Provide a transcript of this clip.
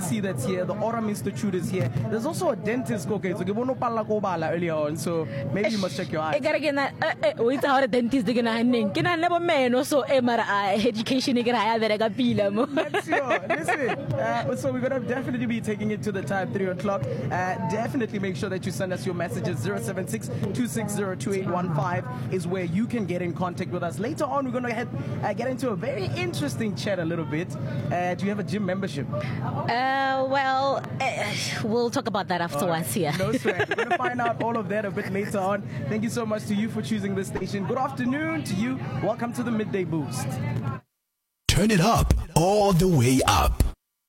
pharmacy that's here. The Aurum Institute is here. There's also a dentist. Okay, so earlier on, so maybe you must check your eyes. Wait, how a dentist can I never man also education. Listen, so we're gonna definitely be taking it to the time 3 o'clock. Definitely make sure that you send us your messages. 076-260-2815 is where you can get in contact with us. Later on, we're gonna get into a very interesting chat a little bit. Do you have a gym membership? We'll talk about that afterwards here. No sweat. We're gonna find out all of that a bit later on. Thank you so much to you for choosing this station. Good afternoon to you. Welcome to the Midday Boost. Turn it up all the way up.